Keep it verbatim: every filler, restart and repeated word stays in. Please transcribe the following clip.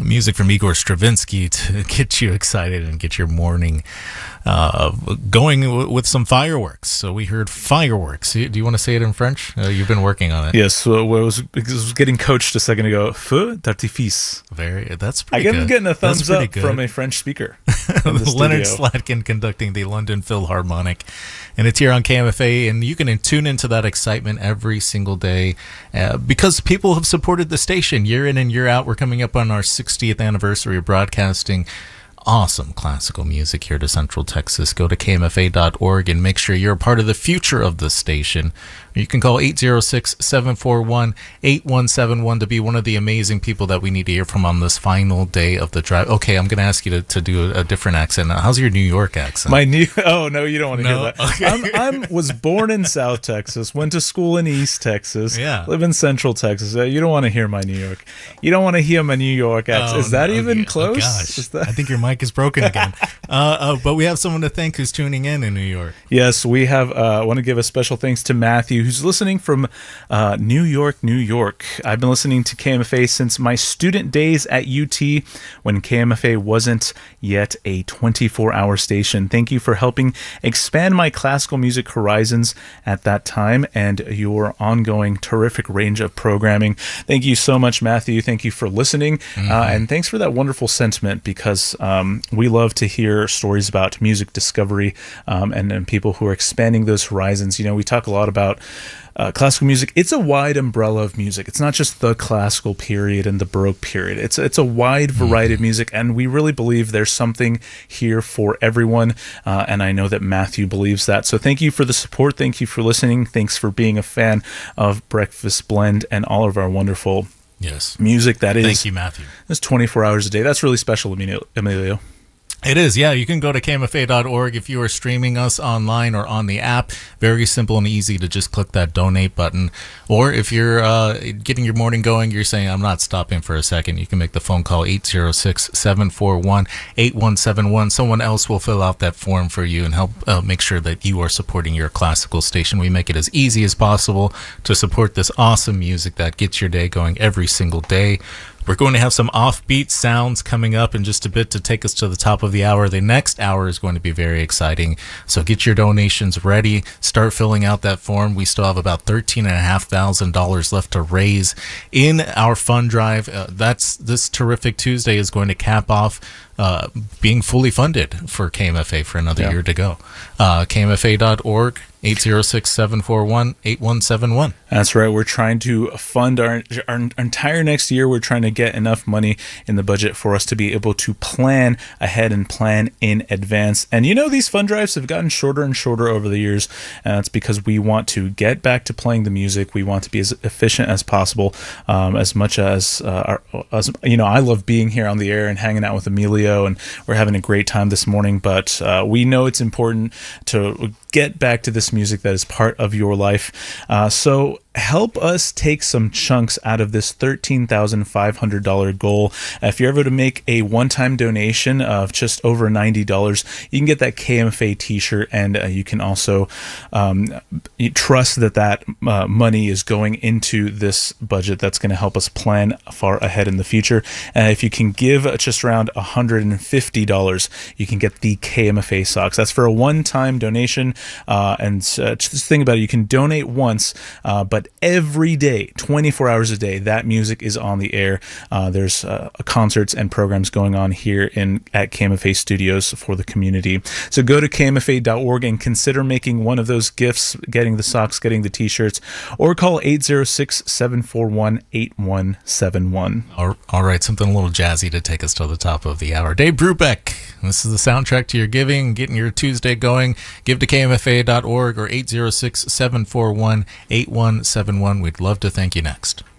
Music from Igor Stravinsky to get you excited and get your morning uh, going w- with some fireworks. So we heard fireworks. Do you want to say it in French? Uh, you've been working on it. Yes, so I was, I was getting coached a second ago. Feu d'artifice. Very. That's I pretty get, good. I'm getting a thumbs up good. from a French speaker. in the Leonard studio. Slatkin conducting the London Philharmonic, and it's here on K M F A, and you can tune into that excitement every single day uh, because people have supported the station year in and year out. We're coming up on our sixtieth anniversary of broadcasting awesome classical music here to Central Texas. Go to K M F A dot org and make sure you're a part of the future of the station. You can call eight zero six, seven four one, eight one seven one to be one of the amazing people that we need to hear from on this final day of the drive. Okay, I'm going to ask you to, to do a, a different accent. How's your New York accent? My new oh no, you don't want to No? hear that. Okay. I'm, I'm was born in South Texas, went to school in East Texas, Yeah. live in Central Texas. Uh, You don't want to hear my New York. You don't want to hear my New York accent. Oh, Is that no. even Oh, close? gosh. Is that- I think your mic is broken again. uh, uh, but we have someone to thank who's tuning in in New York. Yes, we have. I uh, want to give a special thanks to Matthew, who's listening from uh, New York, New York. I've been listening to K M F A since my student days at U T, when K M F A wasn't yet a twenty-four hour station. Thank you for helping expand my classical music horizons at that time and your ongoing terrific range of programming. Thank you so much, Matthew. Thank you for listening, mm-hmm. uh, and thanks for that wonderful sentiment, because um, we love to hear stories about music discovery um, and, and people who are expanding those horizons. You know, we talk a lot about Uh, classical music. It's a wide umbrella of music. It's not just the classical period and the Baroque period. It's it's a wide variety mm-hmm. of music, and we really believe there's something here for everyone. Uh, and I know that Matthew believes that. So thank you for the support. Thank you for listening. Thanks for being a fan of Breakfast Blend and all of our wonderful yes music. That is, thank you, Matthew. It's twenty-four hours a day. That's really special, Emilio. It is, yeah. You can go to K M F A dot org if you are streaming us online or on the app. Very simple and easy to just click that donate button. Or if you're uh, getting your morning going, you're saying, I'm not stopping for a second, you can make the phone call eight zero six, seven four one, eight one seven one. Someone else will fill out that form for you and help uh, make sure that you are supporting your classical station. We make it as easy as possible to support this awesome music that gets your day going every single day. We're going to have some offbeat sounds coming up in just a bit to take us to the top of the hour. The next hour is going to be very exciting. So get your donations ready. Start filling out that form. We still have about thirteen thousand five hundred dollars left to raise in our fund drive. Uh, that's this terrific Tuesday is going to cap off uh, being fully funded for K M F A for another yeah. year to go. Uh, K M F A dot org. eight zero six, seven four one, eight one seven one. That's right. We're trying to fund our, our entire next year. We're trying to get enough money in the budget for us to be able to plan ahead and plan in advance. And you know, these fund drives have gotten shorter and shorter over the years. And that's because we want to get back to playing the music. We want to be as efficient as possible, um, as much as, uh, our, as, you know, I love being here on the air and hanging out with Emilio, and we're having a great time this morning. But uh, we know it's important to get back to this music that is part of your life. Uh, so help us take some chunks out of this thirteen thousand five hundred dollars goal. Uh, if you're ever to make a one-time donation of just over ninety dollars, you can get that K M F A t-shirt, and uh, you can also um, trust that that uh, money is going into this budget that's going to help us plan far ahead in the future. And uh, if you can give just around one hundred fifty dollars, you can get the K M F A socks. That's for a one-time donation. Uh, and uh, just think about it, you can donate once, uh, but every day, twenty-four hours a day, that music is on the air. Uh, there's uh, concerts and programs going on here in at K M F A Studios for the community. So go to K M F A dot org and consider making one of those gifts, getting the socks, getting the t-shirts, or call eight zero six, seven four one, eight one seven one. All right, something a little jazzy to take us to the top of the hour. Dave Brubeck, this is the soundtrack to your giving, getting your Tuesday going. Give to K M F A dot org or eight zero six, seven four one, eight one seven one. We'd love to thank you next.